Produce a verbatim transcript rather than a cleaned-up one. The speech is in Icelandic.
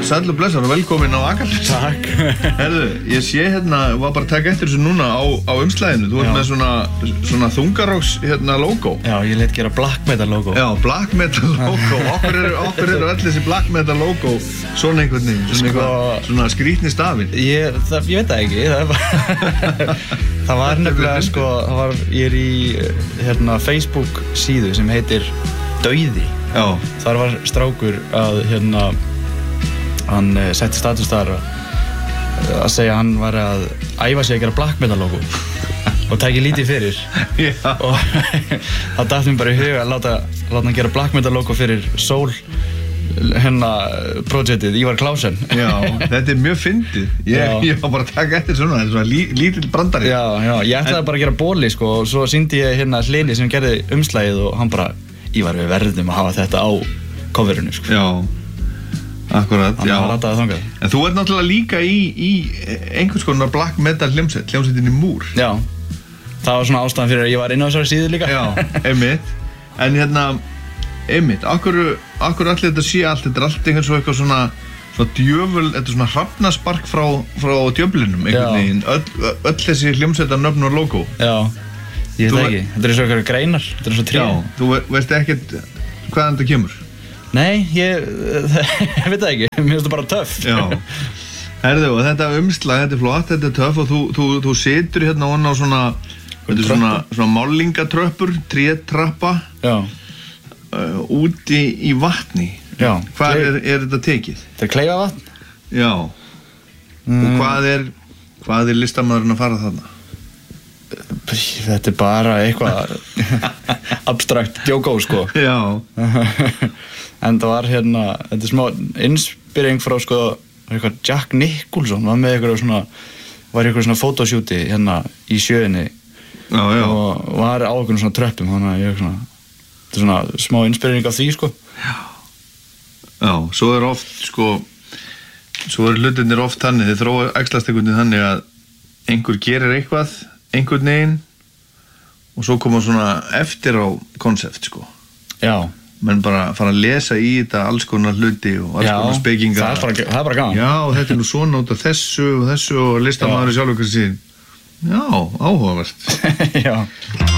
sæll og blessar og velkomin á Akalins. Takk. Herðu, ég sé hérna, var bara að taka eftir þessu núna á, á umslæðinu. Þú ert með svona, svona þungaróks hérna logo. Já, ég leit gera black metal logo. Já, black metal logo. Okkur eru, okkur eru öll þessi black metal logo svona einhvern veginn, svona, Sko, eitthvað, svona skrítni stafinn. Ég, það, ég veit það ekki, það er bara... það var nefnilega, sko, það var, ég er í hérna Facebook síðu sem heitir Dauði. Já. Þar var strákur að hérna hann setti status þar að segja að hann var að æfa sig að gera black metal logo og tæki lítið fyrir. Já. Og það datt mér bara í hug að láta, láta hann gera black metal logo fyrir Soul hérna projektið Ívar Klausen. Já, þetta er mjög fyndið. Ég, ég var bara að taka eftir svona, þetta er svona lí, lítill brandari. Já, já, ég ætlaði en... bara að gera bóli sko og svo sýndi ég hérna Hlini sem gerði umslagið og hann bara Ívar, við verðum að hafa þetta á coverinu sko. Já, akkurat, hann já. Hann rataði þangað. En þú ert náttúrulega líka í, í einhvers konar black metal hljómsveit, hljómsveitinni Múr. Já, það var svona ástæðan fyrir að ég var inn á þessari síðu líka. Já, einmitt. En hérna, einmitt, akkur, akkur allir þetta sé allt, þetta er allt einhvern svo eitthvað svona, svona djöful, þetta er svona hrafnaspark frá, frá djöflinum, einhvern veginn, öll, öll þessi hljómsveitarnöfn og logo. Já. Ég veit ekki, þetta er eins og eitthvað greinar, þetta er eins og tré. Já, þú veist ekkert hvaðan þetta kemur? Nei, ég, ég veit það ekki, mér finnst það bara töff. Já, herðu, og þetta umslag, þetta er flott, þetta er töff og þú, þú, þú situr hérna onna á svona, þetta er svona, svona málingatröppur, trétrappa, Já. Uh, úti í vatni. Já. Hvar er, er þetta tekið? Þetta er Kleifavatn. Já, mm. og hvað er, hvað er listamaðurinn að fara þarna? Þetta er bara eitthvað abstrakt djókó sko. Já. En það var hérna, þetta er smá inspirering frá sko eitthvað Jack Nicholson var með eitthvað svona, var eitthvað svona photoshooti hérna í sjöunni. Já, já. Og var á eitthvað svona tröppum, þannig að ég svona, þetta er svona smá inspirering af því sko. Já. Já, svo er oft sko, svo er hlutirnir oft þannig, þið þróa æxlast einhvern veginn þannig að einhver gerir eitthvað einhvern veginn og svo koma svona eftir á konsept sko. Já. Menn bara fara að lesa í þetta alls konar hluti og alls Já, konar spekingar. það er bara, það er bara gaman. Já, þetta er nú svona út af þessu og þessu og listamaður sjálfur hvað síðan. Já, áhugavert. Já.